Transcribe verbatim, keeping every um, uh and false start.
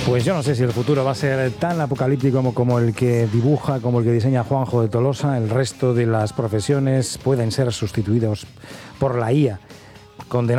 Pues yo no sé si el futuro va a ser tan apocalíptico como, como el que dibuja, como el que diseña Juanjo de Tolosa. El resto de las profesiones pueden ser sustituidos por la I A. Condenado